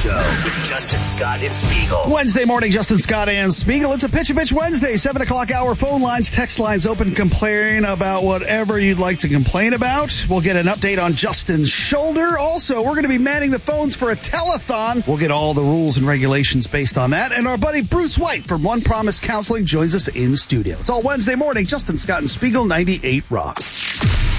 Show with Justin Scott and Spiegel. Wednesday morning, Justin Scott and Spiegel. It's a Pitch a Pitch Wednesday, 7 o'clock hour. Phone lines, text lines open. Complain about whatever you'd like to complain about. We'll get an update on Justin's shoulder. Also, we're going to be manning the phones for a telethon. We'll get all the rules and regulations based on that. And our buddy Bruce White from One Promise Counseling joins us in studio. It's all Wednesday morning. Justin Scott and Spiegel, 98 Rock.